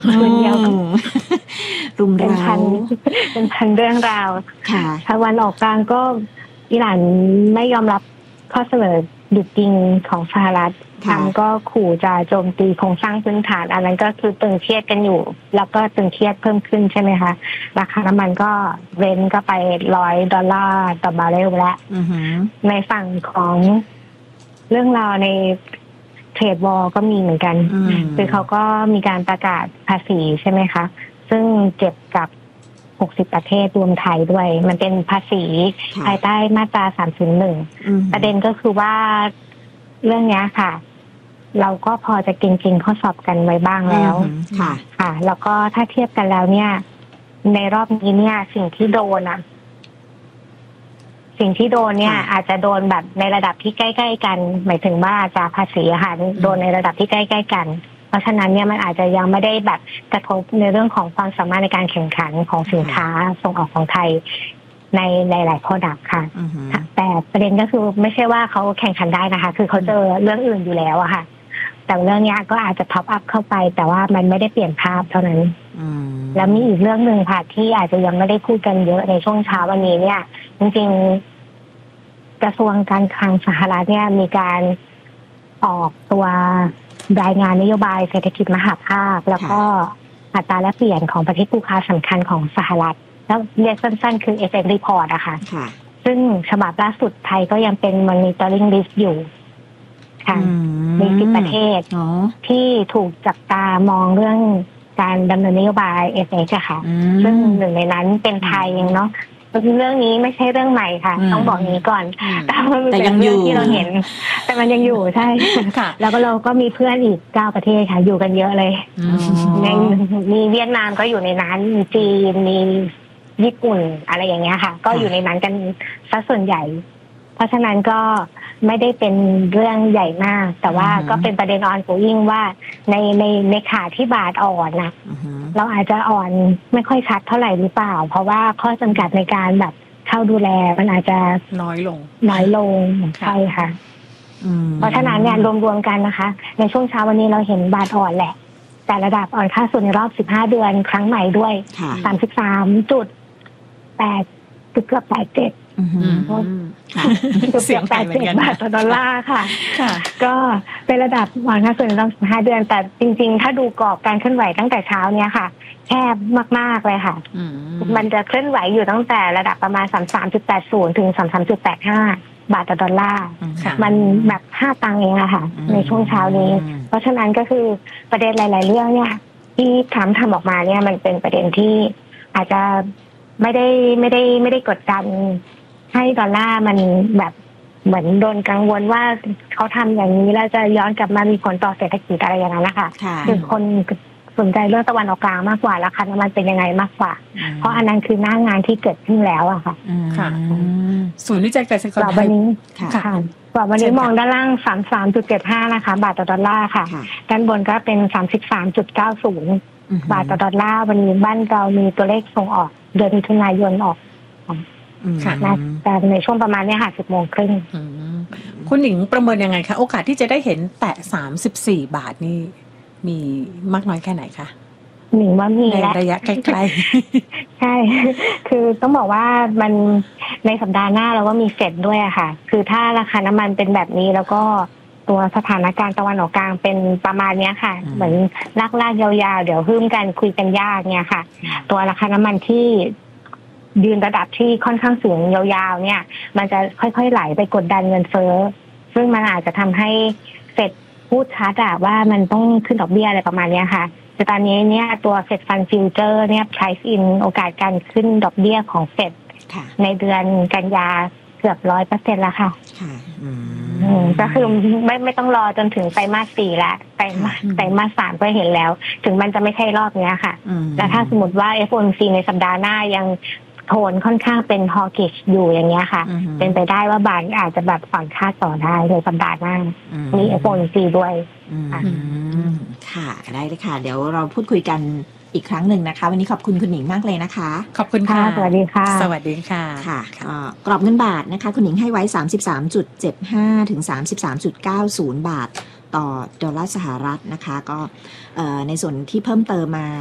คืนเดียวรุมเป็นเร้าเป็นพันเรื่องราวค่ะตะวันออกกลางก็อิหร่านไม่ยอมรับข้อเสนอหยุดยิงของสหรัฐทรัมป์ก็ขู่จะโจมตีโครงสร้างพื้นฐานอันนั้นก็คือตึงเครียดกันอยู่แล้วก็ตึงเครียดเพิ่มขึ้นใช่ไหมคะราคาน้ำมันก็เรนก็ไป$100ต่อบาร์เรลแล้วในฝั่งของเรื่องราวในเทรดวอร์ก็มีเหมือนกันคือเขาก็มีการประกาศภาษีใช่ไหมคะซึ่งเก็บกับ60ประเทศรวมไทยด้วยมันเป็นภาษีภายใต้มาตรา301ประเด็นก็คือว่าเรื่องนี้ค่ะเราก็พอจะเก่งๆข้อสอบกันไว้บ้างแล้วค่ะแล้วก็ถ้าเทียบกันแล้วเนี่ยในรอบนี้เนี่ยสิ่งที่โดนเนี่ยอาจจะโดนแบบในระดับที่ใกล้ๆกันหมายถึงว่าจะภาษีค่ะโดนในระดับที่ใกล้ๆกันเพราะฉะนั้นเนี่ยมันอาจจะยังไม่ได้แบบกระทบในเรื่องของความสามารถในการแข่งขันของสินค้าส่งออกของไทยในหลายๆ product ค่ะแต่ประเด็นก็คือไม่ใช่ว่าเขาแข่งขันได้นะคะคือเขาเจอเรื่องอื่นอยู่แล้วอะค่ะแต่เรื่องนี้ก็อาจจะท็อปอัพเข้าไปแต่ว่ามันไม่ได้เปลี่ยนภาพเท่านั้นแล้วมีอีกเรื่องนึงค่ะที่อาจจะยังไม่ได้พูดกันเยอะในช่วงเช้าวันนี้เนี่ยจริงๆกระทรวงการคลังสหรัฐเนี่ยมีการออกตัวรายงานนโยบายเศรษฐกิจมหภาคแล้วก็อัตราแลกเปลี่ยนของประเทศคู่ค้าสำคัญของสหรัฐแล้วเรียกสั้นๆคือ FM Report อะค่ะซึ่งฉบับล่าสุดไทยก็ยังเป็น Monitoring List อยู่ค่ะมี10ประเทศที่ถูกจับตามองเรื่องการดำเนินนโยบาย FX อะค่ะซึ่งหนึ่งในนั้นเป็นไทยเนาะเรื่องนี้ไม่ใช่เรื่องใหม่ค่ะต้องบอกนี้ก่อนแต่ยังอยู่ที่เราเห็นแต่มันยังอยู่ใช่แล้วก็เราก็มีเพื่อนอีก9ประเทศค่ะอยู่กันเยอะเลยมีเวียดนามก็อยู่ในนั้นมีจีนมีญี่ปุ่นอะไรอย่างเงี้ยค่ะก็อยู่ในนั้นกันซะส่วนใหญ่เพราะฉะนั้นก็ไม่ได้เป็นเรื่องใหญ่มากแต่ว่าก็เป็นประเด็นongoingว่าในขาที่บาทอ่อนนะเราอาจจะอ่อนไม่ค่อยชัดเท่าไหร่หรือเปล่าเพราะว่าข้อจำกัดในการแบบเข้าดูแลมันอาจจะน้อยลงใช่ค่ะเพราะฉะนั้นเนี่ยรวมๆกันนะคะในช่วงเช้าวันนี้เราเห็นบาทอ่อนแหละแต่ระดับอ่อนค่าสุดในรอบ15เดือนครั้งใหม่ด้วย33.8เกือบ87 เสียงแปดบาทต่อดอลลาร์ค่ะก็เป็นระดับอ่อนค่าสุดในรอบ15เดือนแต่จริงๆถ้าดูกรอบการเคลื่อนไหวตั้งแต่เช้าเนี่ยค่ะแคบมากๆเลยค่ะมันจะเคลื่อนไหวอยู่ตั้งแต่ระดับประมาณ33.80ถึง33.85บาทต่อดอลลาร์มันแบบ5ตังค์เองอะค่ะในช่วงเช้านี้เพราะฉะนั้นก็คือประเด็นหลายๆเรื่องเนี่ยที่ทำออกมาเนี่ยมันเป็นประเด็นที่อาจจะไม่ได้กดดันให้ดอลลาร์มันแบบเหมือนโดนกังวลว่าเขาทำอย่างนี้แล้วจะย้อนกลับมามีผลต่อเศรษฐกิจอะไรอย่างนั้นนะคะคือคนสนใจเรื่องตะวันออกกลางมากกว่าราคาน้ำมันเป็นยังไงมากกว่าเพราะอันนั้นคือหน้างานที่เกิดขึ้นแล้วอะค่ะศูนย์วิจัยเกษตรกรไทยวันนี้มองด้านล่าง 33.75 นะคะบาทต่อดอลลาร์ค่ะด้านบนก็เป็น 33.90 บาทต่อดอลลาร์วันนี้บ้านเรามีตัวเลขส่งออกเดือนมิถุนายนออกนะแต่ในช่วงประมาณนี้ค่ะ 10:30 น. คุณหนิงประเมินยังไงคะโอกาสที่จะได้เห็นแตะ34 บาทนี่มีมากน้อยแค่ไหนคะหนิงว่ามีในระยะใกล้ๆใช่คือต้องบอกว่ามันในสัปดาห์หน้าเราก็มีเฟดด้วยอะค่ะคือถ้าราคาน้ำมันเป็นแบบนี้แล้วก็ตัวสถานการณ์ตะวันออกกลางเป็นประมาณนี้ค่ะเหมือนลากยาวๆเดี๋ยวฮึ่มกันคุยกันยากเนี่ยค่ะตัวราคาน้ำมันที่ยืนระดับที่ค่อนข้างสูงยาวๆเนี่ยมันจะค่อยๆไหลไปกดดันเงินเฟ้อซึ่งมันอาจจะทำให้เฟดพูดชัดอะว่ามันต้องขึ้นดอกเบี้ยอะไรประมาณนี้ค่ะแต่ตอนนี้เนี่ยตัวเฟดฟันฟิวเจอร์เนี่ย price in โอกาสการขึ้นดอกเบี้ยของเฟดในเดือนกันยาเกือบ 100% แล้วค่ะก็คือไม่ต้องรอจนถึงไตรมาส 4แล้วไตรมาส 3ก็เห็นแล้วถึงมันจะไม่ใช่รอบนี้ค่ะแล้วถ้าสมมติว่า FOMC ในสัปดาห์หน้ายังโทนค่อนข้างเป็น hawkish อยู่อย่างเงี้ยค่ะเป็นไปได้ว่าบาทอาจจะแบบผ่อนค่าต่อได้ในสัปดาห์หน้ามี FOMC ด้วยค่ะได้เลยค่ะเดี๋ยวเราพูดคุยกันอีกครั้งหนึ่งนะคะวันนี้ขอบคุณคุณหนิงมากเลยนะคะขอบคุณค่ะสวัสดีค่ะสวัสดีค่ะค่ะกรอบเงินบาทนะคะคุณหนิงให้ไว้ 33.75 ถึง 33.90 บาทต่อดอลลาร์สหรัฐนะคะก็ในส่วนที่เพิ่มเติมมา